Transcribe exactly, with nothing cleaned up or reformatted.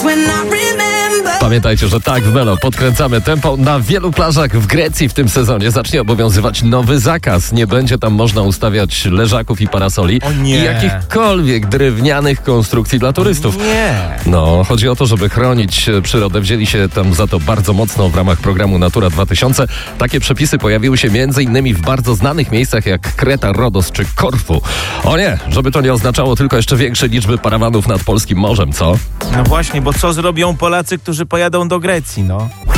Pamiętajcie, że tak w Melo podkręcamy tempo. Na wielu plażach w Grecji w tym sezonie zacznie obowiązywać nowy zakaz. Nie będzie tam można ustawiać leżaków i parasoli O nie. i jakichkolwiek drewnianych konstrukcji dla turystów. Nie. No, chodzi o to, żeby chronić przyrodę. Wzięli się tam za to bardzo mocno w ramach programu Natura dwa tysiące. Takie przepisy pojawiły się między innymi w bardzo znanych miejscach jak Kreta, Rodos czy Korfu. O nie, żeby to nie oznaczało tylko jeszcze większej liczby parawanów nad polskim morzem, co? No właśnie, bo co zrobią Polacy, którzy pojadą do Grecji, no?